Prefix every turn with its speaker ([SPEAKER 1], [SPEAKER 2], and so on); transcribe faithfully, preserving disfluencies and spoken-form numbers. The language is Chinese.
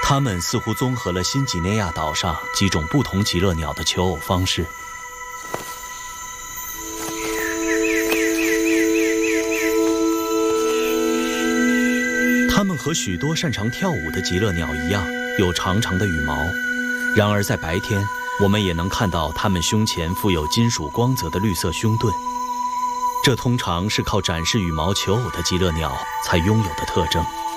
[SPEAKER 1] 它们似乎综合了新几内亚岛上几种不同极乐鸟的求偶方式。它们和许多擅长跳舞的极乐鸟一样，有长长的羽毛。然而在白天，我们也能看到它们胸前附有金属光泽的绿色胸盾。这通常是靠展示羽毛求偶的极乐鸟才拥有的特征。